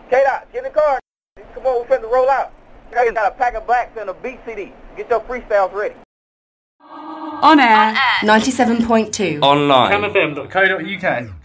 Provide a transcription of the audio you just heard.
K-Dot, get in the car. Come on, we're finna roll out. You got a pack of blacks and a beat CD. Get your freestyles ready. On air, 97.2. Online. camfm.co.uk.